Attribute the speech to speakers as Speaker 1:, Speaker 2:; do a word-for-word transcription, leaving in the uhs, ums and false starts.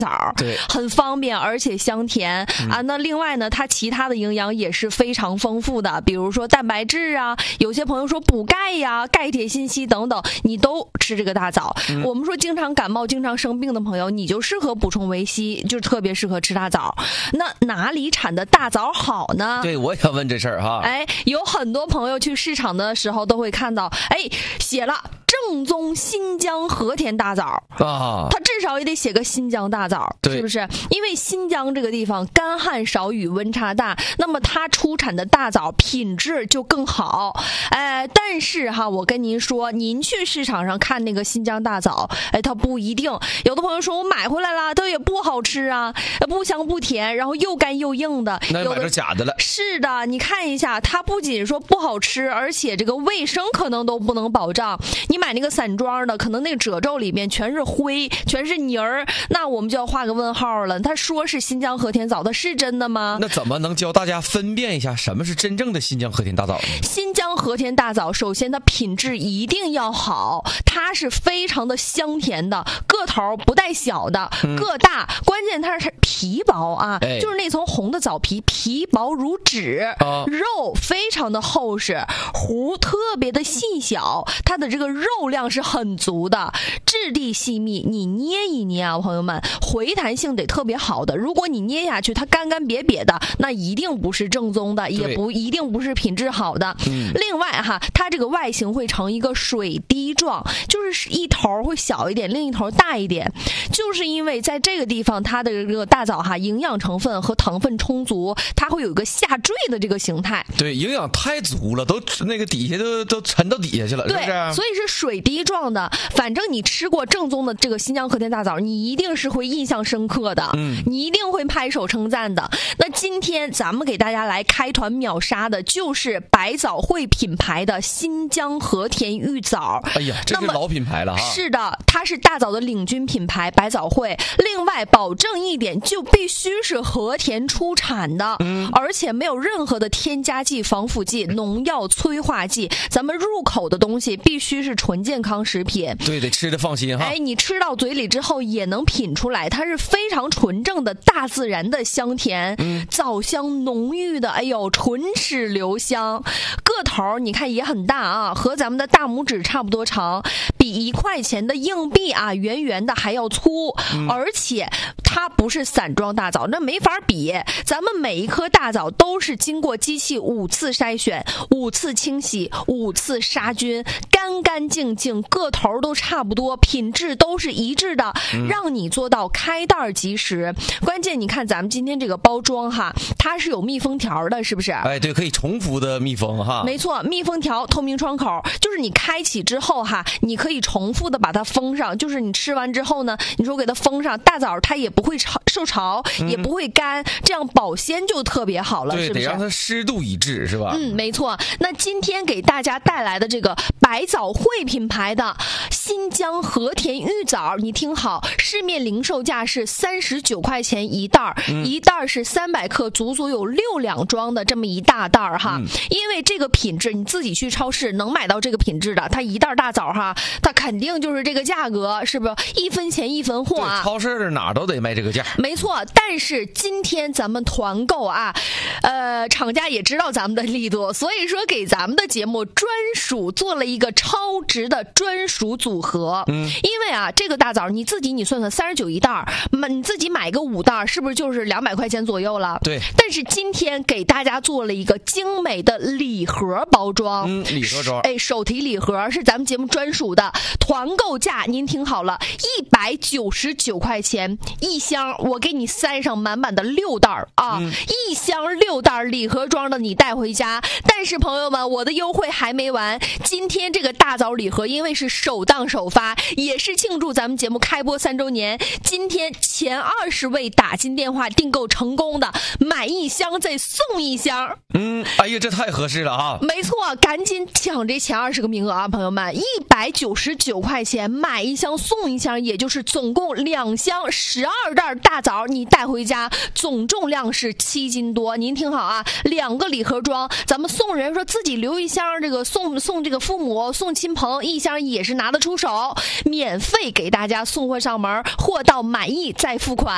Speaker 1: 枣，
Speaker 2: 对，
Speaker 1: 很方便而且香甜、
Speaker 2: 嗯、
Speaker 1: 啊。那另外呢，它其他的营养也是非常丰富的，比如说蛋白质啊，有些朋友说补钙呀、钙铁锌硒等等，你都吃这个大枣、嗯。我们说经常感冒、经常生病的朋友，你就适合补充维 C， 就特别适合吃大枣。那哪里产的大枣好呢？
Speaker 2: 对，我也问这事儿哈。
Speaker 1: 哎，有很多朋友去市场的时候都会看到，哎，写了正宗新疆和田大枣
Speaker 2: 啊，
Speaker 1: 它至少也得写个新疆大枣，是不是？因为新疆这个地方干旱少雨，温差大，那么它出产的大枣品质就更好。哎，但是哈，我跟您说，您去市场上看那个新疆大枣，哎，它不一定。有的朋友说我买回来了，它也不好吃啊，不香不甜，然后又干又硬的。
Speaker 2: 那买着假的了。
Speaker 1: 是的，你看一下，它不仅说不好吃，而且这个卫生可能都不能保障。你买那个散装的，可能那个褶皱里面全是灰，全是泥儿，那我们就要画个问号了。他说是新疆和田枣，它是真的吗？
Speaker 2: 那怎么能教大家分辨一下什么是真正的新疆和田大枣呢？
Speaker 1: 新疆和田大枣，首先它品质一定要好，它是非常的香甜的，个头不带小的，嗯、个大，关键它是皮薄啊、哎，就是那层红的枣皮，皮薄如纸、啊，肉非常的厚实，核特别的细小，它的这个肉量是很足的，质地细密，你捏一捏啊，朋友们，回弹性得特别好的。如果你捏下去它干干瘪瘪的，那一定不是正宗的，也不一定不是品质好的。嗯、另外哈，它这个外形会成一个水滴状，就是一头会小一点，另一头大一点，就是因为在这个地方它的这个大枣哈，营养成分和糖分充足，它会有一个下坠的这个形态。
Speaker 2: 对，营养太足了，都那个底下都都沉到底下去了，
Speaker 1: 对，
Speaker 2: 是不是？
Speaker 1: 所以是水滴状的。反正你吃过正宗的这个新疆和田大枣，你一定是会印象深刻的，嗯，你一定会拍手称赞的。那今天咱们给大家来开团秒杀的就是百枣汇品牌的新疆和田玉枣。
Speaker 2: 哎呀，这是老品牌了哈。
Speaker 1: 是的，它是大枣的领军品牌百枣汇。另外保证一点，就必须是和田出产的，嗯，而且没有任何的添加剂、防腐剂、农药、催化剂。咱们入口的东西必须是纯健康食品。
Speaker 2: 对，得吃的放心哈。
Speaker 1: 哎，你吃到嘴里之后也能品出来，它是非常纯正的大自然的香甜，嗯，枣香浓郁的，哎呦，唇齿留香。个头你看也很大啊，和咱们的大拇指差不多长，比一块钱的硬币啊圆圆的还要粗，嗯、而且它不是散装大枣，那没法比。咱们每一颗大枣都是经过机器五次筛选、五次清洗、五次杀菌，干干净净，个头都差不多，品质都是一致的，嗯、让你做到开袋即食。关键你看咱们今天这个包装哈，它是有密封条的，是不是？
Speaker 2: 哎，对，可以重复的密封哈。
Speaker 1: 没错，密封条、透明窗口，就是你开启之后哈，你可以重复的把它封上，就是你吃完之后呢，你说给它封上，大枣它也不会潮受潮，嗯、也不会干，这样保鲜就特别好了，
Speaker 2: 对，
Speaker 1: 是不是？
Speaker 2: 得让它湿度一致，是吧？
Speaker 1: 嗯，没错。那今天给大家带来的这个百枣汇品牌的新疆和田玉枣，你听好，市面零售价是三十九块钱一袋，嗯、一袋是三百克，足足有六两装的这么一大袋哈。嗯、因为这个品质，你自己去超市能买到这个品质的，它一袋大枣哈，它肯定就是这个价格，是不是？一分钱一分货啊！
Speaker 2: 超市哪都得卖这个价。
Speaker 1: 没错，但是今天咱们团购啊，呃，厂家也知道咱们的力度，所以说给咱们的节目专属做了一个超值的专属组合。嗯，因为啊，这个大枣你自己你算算，三十九一袋，你自己买个五袋，是不是就是两百块钱左右了？
Speaker 2: 对。
Speaker 1: 但是今天给大家做了一个精美的礼盒包装，
Speaker 2: 嗯，礼盒装，
Speaker 1: 哎，手提礼盒是咱们节目专属的，团购价您听好了，一百九十九块钱一箱，我给你塞上满满的六袋啊，嗯、一箱六袋礼盒装的你带回家。但是朋友们，我的优惠还没完，今天这个大枣礼盒因为是首档首发，也是庆祝咱们节目开播三周年，今天前二十位打进电话订购成功的，买一箱再送一箱。
Speaker 2: 嗯，哎呀，这太合适了啊！
Speaker 1: 没错，赶紧抢这前二十个名额啊，朋友们，一百九十九块钱买一箱送一箱，也就是总共两箱十二袋大枣，你带回家，总重量是七斤多。您听好啊，两个礼盒装，咱们送人说自己留一箱，这个送送这个父母送亲朋一箱也是拿得出手，免费给大家送货上门，货到满意再付款。